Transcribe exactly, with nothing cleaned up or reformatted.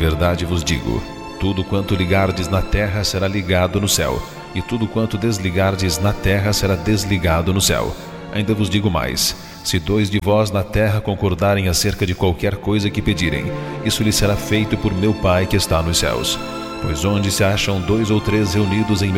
verdade vos digo, tudo quanto ligardes na terra será ligado no céu, e tudo quanto desligardes na terra será desligado no céu. Ainda vos digo mais, se dois de vós na terra concordarem acerca de qualquer coisa que pedirem, isso lhes será feito por meu Pai que está nos céus. Pois onde se acham dois ou três reunidos em